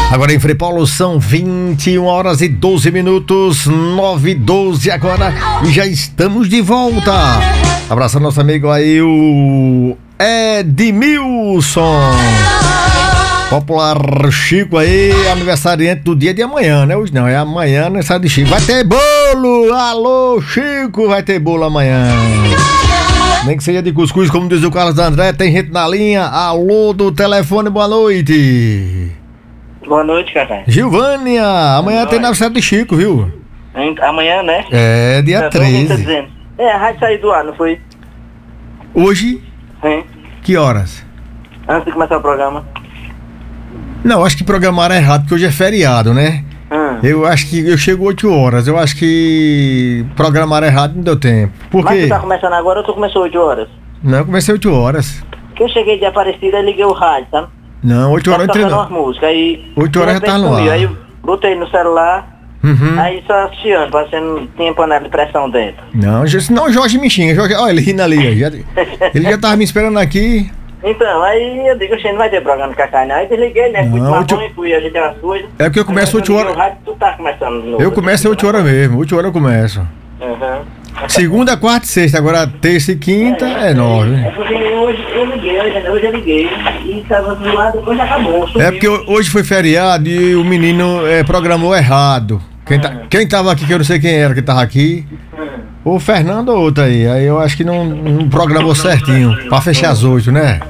Agora em Frei Paulo são 21 horas e 12 minutos, 9h12 agora, e já estamos de volta. Abraçando nosso amigo aí, o Edmilson, popular Chico aí, aniversariante do dia de amanhã, né? Hoje não, é amanhã, aniversário de Chico. Vai ter bolo! Alô, Chico, vai ter bolo amanhã. Nem que seja de cuscuz, como diz o Carlos André, tem gente na linha. Alô do telefone, boa noite. Boa noite, Cacá. Gilvânia, amanhã tem aniversário de Chico, viu? Amanhã, né? É, dia 13. A rádio saiu do ar, não foi? Hoje? Sim. Que horas? Antes de começar o programa. Não, acho que programaram errado, porque hoje é feriado, né? Eu acho que eu chego 8 horas. Eu acho que programaram errado, não deu tempo. Por quê? Mas tu tá começando agora ou tu começou 8 horas? Não, eu comecei 8 horas. Porque eu cheguei de Aparecida e liguei o rádio, sabe? Não, 8 horas eu entrei umas músicas, aí 8 horas já tá no ar. Aí eu botei no celular, aí só assistindo, parecendo que tinha panela de pressão dentro. Não, senão o Jorge me xinga. Olha, ele rindo ali. Ele já tava me esperando aqui. Então, aí eu digo, não vai ter programa de Cacá, não. Aí desliguei, né? Fui tomar banho, fui ajeitar as coisas. É porque eu começo 8 horas. Rádio, tu tá começando de novo. Eu começo 8 horas mesmo, 8 horas eu começo. Segunda, quarta e sexta, agora terça e quinta é 9. É porque hoje eu liguei e tava do lado, depois acabou. É porque hoje foi feriado e o menino programou errado. Quem tava aqui, que eu não sei quem era que tava aqui, o Fernando ou outro aí. Aí eu acho que não programou certinho, pra fechar as 8, né?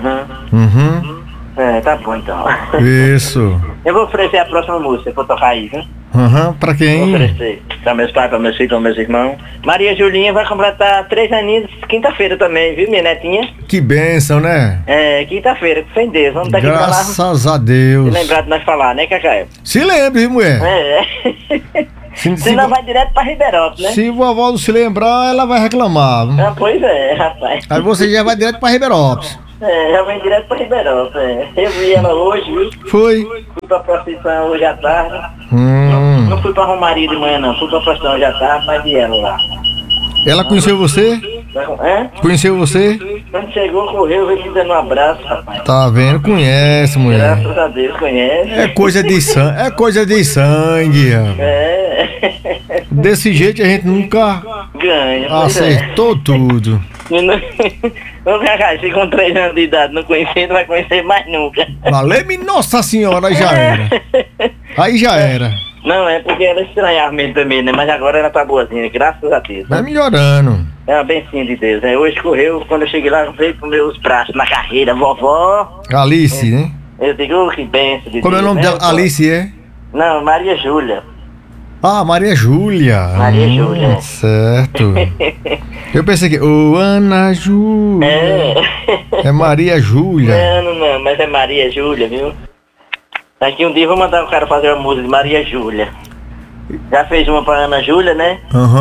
É, tá bom então. Isso. Eu vou oferecer a próxima música, vou tocar aí, viu? Pra quem? Vou oferecer. Pra meus pais, pra meus filhos, pra meus irmãos. Maria Julinha vai completar 3 aninhos quinta-feira também, viu, minha netinha? Que bênção, né? É, quinta-feira, com fé em Deus. Vamos daqui pra lá. Graças a Deus. Se lembrar de nós falar, né, Cacá? Se lembre, mulher. Senão vai direto pra Ribeirópolis, né? Se vovó não se lembrar, ela vai reclamar. Ah, pois é, rapaz. Aí você já vai direto pra Ribeirópolis. É, já vem direto pra Ribeirópolis. Eu vi ela hoje, viu? Foi. Fui pra procissão hoje à tarde. Não fui pra Romaria de manhã, não. Fui pra procissão hoje à tarde, mas vi ela lá. Ela conheceu você? Conheceu você? Quando chegou, correu, veio me dando um abraço, rapaz. Tá vendo? Conhece, mulher. Graças a Deus, conhece. É coisa de sangue, É. Desse jeito a gente nunca Ganha. acertou tudo. Não, Cacá, se com 3 anos de idade não conhecer, não vai conhecer mais nunca. Valeu-me, Nossa Senhora, aí já era. Aí já era. Não, é porque ela estranhava mesmo também, né? Mas agora ela tá boazinha, graças a Deus. Vai melhorando. É uma benção de Deus, né? Hoje correu, quando eu cheguei lá, veio com meus braços na carreira, vovó. Alice, né? Eu digo, que benção de Deus. Como é o nome dela? Alice, é? Não, Maria Júlia. Ah, Maria Júlia. Maria Júlia. Certo. Eu pensei que... Ana Júlia. É Maria Júlia. Não, mas é Maria Júlia, viu? Daqui um dia eu vou mandar o cara fazer uma música de Maria Júlia. Já fez uma pra Ana Júlia, né?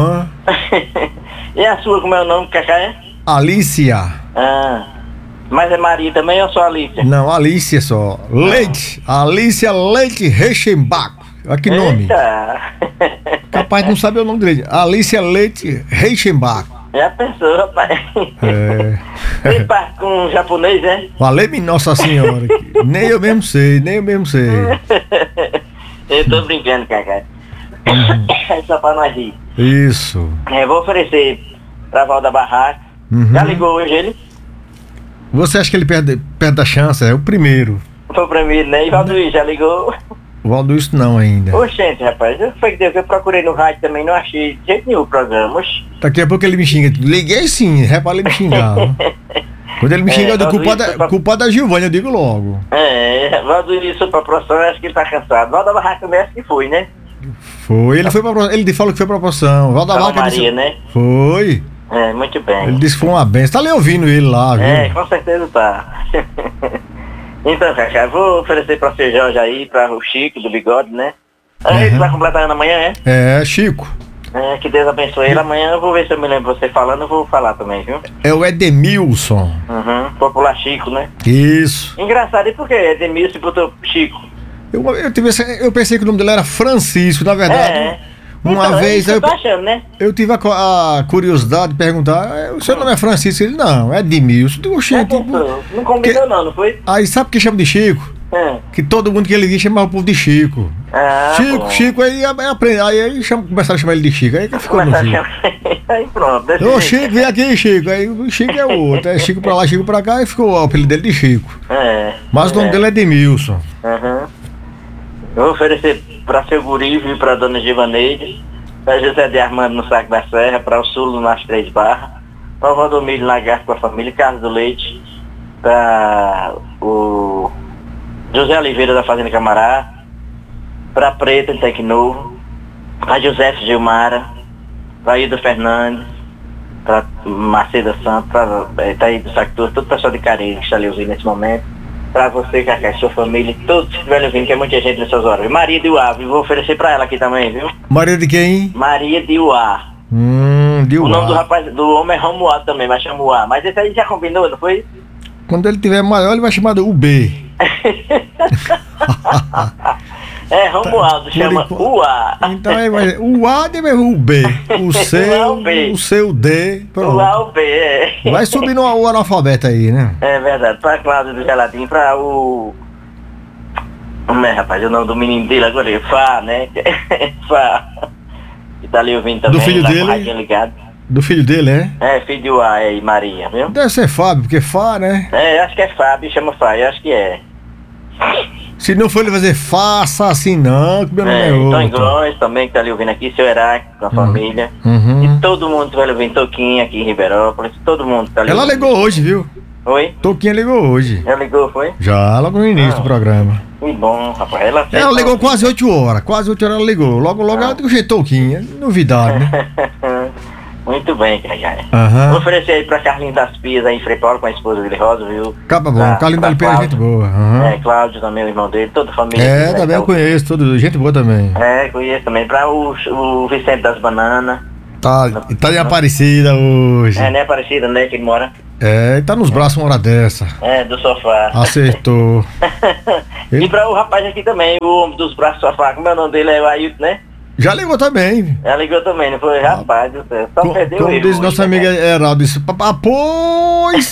E a sua, como é o nome, Cacá? Alicia. Mas é Maria também ou só Alicia? Não, Alicia só. Leite. Alicia Leite Reichenbach. Olha que nome. Eita. Capaz de não saber o nome dele. Alicia Leite Reichenbach. Já pensou, rapaz? Tem parte com um japonês, né? Valeu-me Nossa Senhora. Nem eu mesmo sei. Eu tô brincando, Cacá. É só pra nós rir. Isso. Vou oferecer pra Valda Barraca. Já ligou hoje ele? Você acha que ele perde a chance? É o primeiro. Foi o primeiro, né? E Valduí já ligou? O Valduício não ainda. Oxente, rapaz, foi que Deus, eu procurei no rádio também, não achei de jeito nenhum o programa. Oxi. Daqui a pouco ele me xinga. Liguei sim, para ele me xingar. Quando ele me xinga, eu digo culpado da Gilvânia, eu digo logo. Valduí foi pra profissão, acho que ele tá cansado. Valda Barraca mesmo que foi, né? Foi, ele falou que foi pra profissão. Valda Barraca Maria, disse, né? Foi. Muito bem. Ele disse que foi uma benção. Tá ali ouvindo ele lá, viu? Com certeza tá. Então, Cacá, vou oferecer pra você, Jorge, aí, pra o Chico, do Bigode, né? Ele vai completar ano amanhã, é? É, Chico. Que Deus abençoe ele. Amanhã eu vou ver se eu me lembro você falando, eu vou falar também, viu? É o Edmilson. Popular Chico, né? Isso. Engraçado, e por que Edmilson botou Chico? Eu pensei que o nome dele era Francisco, na verdade. Uma então, vez eu tô achando, né? Eu tive a curiosidade de perguntar, o seu nome é Francisco? Ele, não, é Edmilson. Não combinou não foi? Aí sabe o que chama de Chico? Que todo mundo que ele via chamava o povo de Chico. Chico, bom. Chico, aí aprende. Aí começaram a chamar ele de Chico. Aí que ficou no Chico. Aí pronto. Ô Chico, vem aqui, Chico. Aí o Chico é o outro. É Chico pra lá, Chico pra cá, e ficou o apelido dele de Chico. Mas o nome dele é Edmilson. Eu vou oferecer pra seu guri, viu, pra dona Givaneide, pra José de Armando no Saco da Serra, pra o Sul nas 3 Barras, pra o Valdomiro Lagarto com a família, Carlos do Leite, pra o José Oliveira da Fazenda Camará, pra Preta em Tec Novo, pra José Gilmara, pra Ida Fernandes, pra Marceda Santos, pra Itaí do Sactur, todo o pessoal de Carinho que está ali ouvindo nesse momento, pra você, Cacá, sua família, todos que estiverem ouvindo, que é muita gente nessas horas. Maria de Uá, vou oferecer pra ela aqui também, viu? Maria de quem? Maria de Uá. De Uá. O nome do rapaz, do homem é Romualdo também, mas chama Uá. Mas esse aí já combinou, não foi? Quando ele tiver maior, ele vai chamar de UB. É, Romualdo, chama Uá. Então aí vai o A deve o B. O seu D. Pronto. O A, o B, é. Vai subir no analfabeto aí, né? É verdade. Pra Cláudio do Geladinho, pra o... Como é, rapaz? O nome do menino dele agora é Fá, né? Fá. Que tá ali ouvindo também. Do filho tá dele? Ligado. Do filho dele, é? É, filho de Uá e Maria, viu? Deve ser Fábio, porque Fá, né? É, acho que é Fábio, chama Fá, eu acho que é. Se não for ele fazer faça assim não, que meu nome é outro. Então Góes também que tá ali ouvindo aqui, seu Heráclito com a família. E todo mundo que vai ouvindo, Toquinha aqui em Ribeirópolis, todo mundo que tá ali. Ela ouvindo. ligou hoje, viu? Oi? Toquinha ligou hoje. Ela ligou, foi? Já, logo no início do programa. Que bom, rapaz. Ela ligou quase 8 horas, quase 8 horas ela ligou. Logo ela digo, Toquinha, novidade, né? Muito bem, Cajá. Vou oferecer aí pra Carlinhos das Pias aí em Frei Paulo com a esposa dele, Rosa, viu? Capa bom, Carlinhos das Pias é gente boa. É, Cláudio também, o irmão dele, toda a família. É, também eu conheço, gente boa também. É, conheço também. Pra o Vicente das Bananas. Tá em Aparecida hoje. É, né, Aparecida, né, que ele mora. É, tá nos braços uma hora dessa. É, do sofá. Acertou. E pra o rapaz aqui também, o homem dos braços do sofá, como é o nome dele? É o Ailton, né? Já ligou também. Já ligou também, não foi? Rapaz do céu, só perdeu como eu. Diz nossa amiga Heraldo, disse, pois!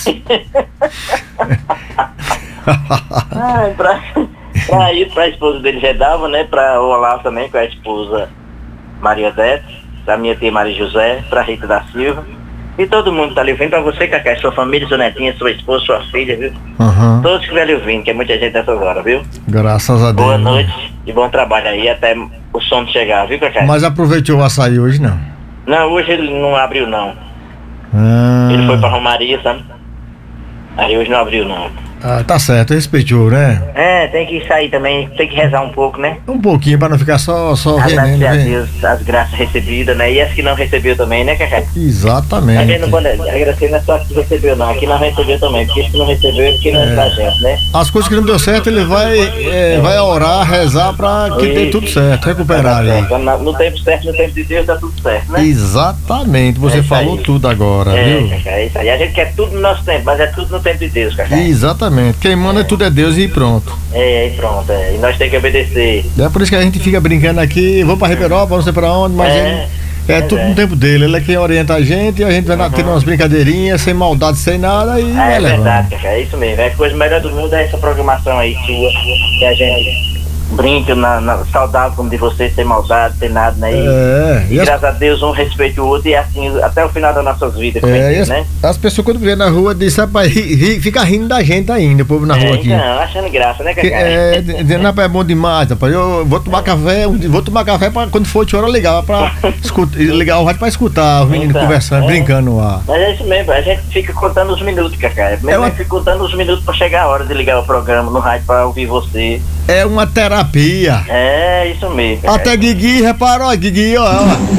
Pra isso, pra esposa dele Gedalva, né? Pra o Olavo também, com a esposa Maria Odete, pra minha tia Maria José, pra Rita da Silva. E todo mundo tá ali ouvindo, pra você, Cacá, sua família, sua netinha, sua esposa, sua filha, viu? Todos que vêm ouvindo, que é muita gente nessas horas, viu? Graças a Deus. Boa noite e bom trabalho aí, até o som chegar, viu, Cacá? Mas aproveitou o açaí hoje, não? Não, hoje ele não abriu, não. Ele foi pra Romaria, sabe? Aí hoje não abriu, não. Ah, tá certo, respeitou, né? É, tem que sair também, tem que rezar um pouco, né? Um pouquinho, pra não ficar só agradecer a Deus as graças recebidas, né? E as que não recebeu também, né, Cacá? Exatamente. A gente não pode agradecer, não é só as que recebeu, não. Aqui não recebeu também, porque as que não recebeu é porque não é pra gente, né? As coisas que não deu certo, ele vai orar, rezar pra que dê tudo certo, recuperar aí. No tempo certo, no tempo de Deus, dá tudo certo, né? Exatamente, você falou tudo agora, viu? Cacá, é isso aí. A gente quer tudo no nosso tempo, mas é tudo no tempo de Deus, Cacá. Exatamente. Quem manda tudo é Deus e pronto. E pronto. E nós temos que obedecer. É por isso que a gente fica brincando aqui, vou pra Ribeirópolis, não sei pra onde, mas ele tudo no tempo dele. Ele é quem orienta a gente e a gente vai tendo umas brincadeirinhas, sem maldade, sem nada e é verdade, Cacá, é isso mesmo. A coisa melhor do mundo é essa programação aí sua, que a gente brinca saudável como de vocês, sem maldade, sem nada, né? E graças a Deus um respeita o outro e assim até o final das nossas vidas, né? As pessoas quando vê na rua dizem, rapaz, fica rindo da gente ainda, o povo na rua aqui. Não, achando graça, né, Cacá? Dizendo, rapaz, é bom demais, rapaz. Eu vou tomar café pra quando for de hora ligar ligar o rádio pra escutar os meninos conversando, brincando lá. Mas é isso mesmo, a gente fica contando os minutos, Cacá. Mesmo fica contando os minutos pra chegar a hora de ligar o programa no rádio pra ouvir você. É uma terapia. É, isso mesmo. Até Guigui, reparou, Guigui, ó.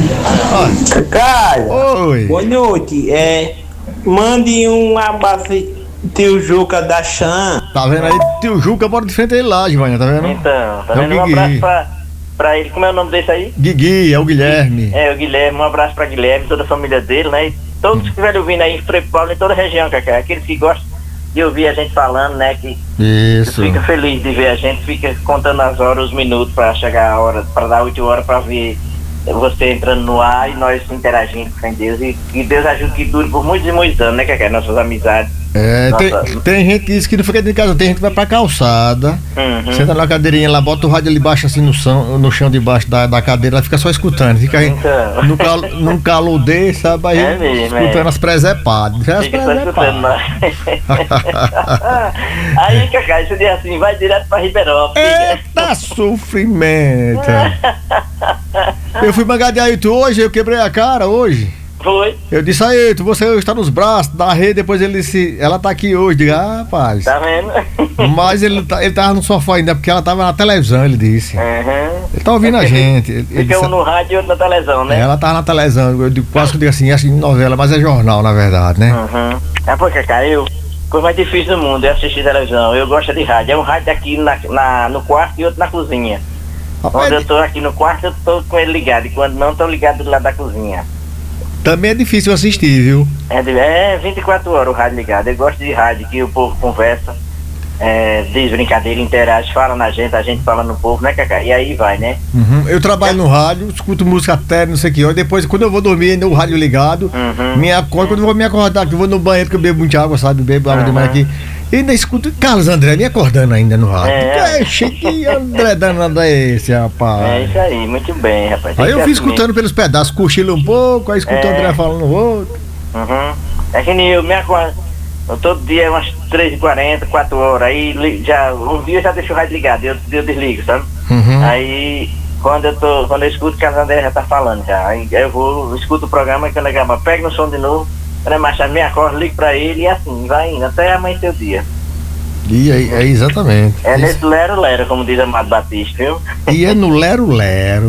Cacá, oi. Boa noite. Mande um abraço, tio Juca da Chan. Tá vendo aí? Tio Juca bora de frente a ele lá, Giovanna, tá vendo? Então, tá vendo? Um abraço pra ele. Como é o nome desse aí? Guigui, é o Guilherme. É, o Guilherme. Um abraço pra Guilherme, toda a família dele, né? E todos que estiverem ouvindo aí em Frei Paulo, em toda a região, Cacá. Aqueles que gostam de ouvir a gente falando, né? Que fica feliz de ver a gente, fica contando as horas, os minutos pra chegar a hora, pra dar 8 horas pra ver você entrando no ar e nós interagindo com Deus. E que Deus ajude que dure por muitos e muitos anos, né, Cacá? Nossas amizades. Tem gente que diz que não fica dentro de casa, tem gente que vai pra calçada, senta na cadeirinha lá, bota o rádio ali embaixo, assim, no chão debaixo da cadeira, ela fica só escutando, fica aí num calor desse, sabe, aí escutando as presepadas. Fica só escutando, não. Aí, Cacá, esse dia assim, vai direto pra Ribeirão. Eita sofrimento! Eu fui mangar de Ailton hoje, eu quebrei a cara hoje. Foi. Eu disse, Ailton, você hoje está nos braços da rede, depois ele disse, ela tá aqui hoje, diga, rapaz. Tá vendo? Mas ele tava no sofá ainda, porque ela tava na televisão, ele disse. Ele tá ouvindo a gente. Ele Fica disse, um no rádio e outro na televisão, né? Ela tava na televisão, quase que eu digo assim, acho que novela, mas é jornal, na verdade, né? É porque, cara, coisa mais difícil do mundo é assistir televisão. Eu gosto de rádio. É um rádio aqui no quarto e outro na cozinha. Rapaz, Quando eu tô aqui no quarto, eu tô com ele ligado. E quando não, tô ligado do lado da cozinha. também é difícil assistir, viu? É 24 horas o rádio ligado. Eu gosto de rádio, que o povo conversa, diz brincadeira, interage, fala na gente, a gente fala no povo, né, Cacá? E aí vai, né? Eu trabalho no rádio, escuto música até não sei que hora, depois quando eu vou dormir ainda o rádio ligado, me acordo, quando eu vou me acordar, que eu vou no banheiro, que eu bebo muita água, sabe? Bebo água demais aqui. E ainda escuto Carlos André me acordando ainda no rádio. Que André danado é esse, rapaz? É isso aí, muito bem, rapaz. Aí eu fui escutando pelos pedaços, cochilo um pouco, aí escuto o André falando o outro. É que nem eu me acordo, todo dia umas 3h40, 4 horas, aí um dia eu já deixo o rádio ligado, eu desligo, sabe? Aí quando eu escuto o Carlos André já tá falando já, aí eu escuto o programa e quando acaba, pego no som de novo. Quando é mais me acordo, ligo pra ele e assim, vai indo até amanhecer o dia. E é exatamente. É nesse lero-lero, como diz Amado Batista, viu? E é no lero-lero.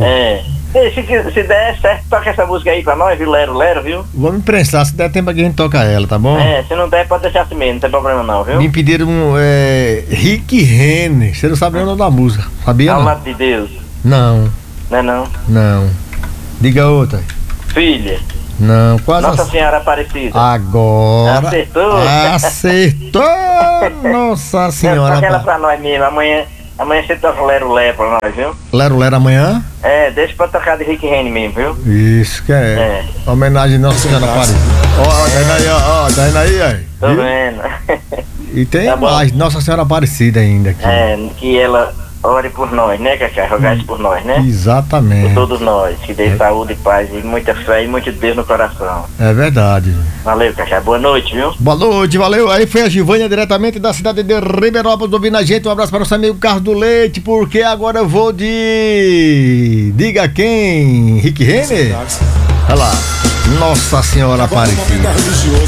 Se der certo, toca essa música aí pra nós, viu? Lero-lero, viu? Vamos emprestar, se der tempo aqui a gente toca ela, tá bom? Se não der, pode deixar assim mesmo, não tem problema não, viu? Me pediram Rick Renner, você não sabe nem o nome da música, sabia? Ao lado de Deus. Não. Não é não? Não. Diga outra. Filha. Não, quase. Nossa Senhora Aparecida. Agora. Acertou? Nossa Senhora. Toca ela pra nós mesmo. Amanhã você toca Lero-Lero pra nós, viu? Lero-Lero amanhã? Deixa pra tocar de Rick Renner mesmo, viu? Isso que é. Homenagem a Nossa Senhora Aparecida. Tá indo aí, Tô vendo. E tem Tá mais, Nossa Senhora Aparecida ainda aqui. Que ela ore por nós, né, Cacá? Rogai por nós, né? Exatamente. Por todos nós, que dê saúde, paz e muita fé e muito Deus no coração. É verdade. Valeu, Cacá. Boa noite, viu? Boa noite, valeu. Aí foi a Givânia diretamente da cidade de Ribeirópolis ouvindo a gente. Um abraço para nosso amigo Carlos do Leite, porque agora eu vou de... Diga quem? Rick Renner? Olha lá. Nossa Senhora Aparecida.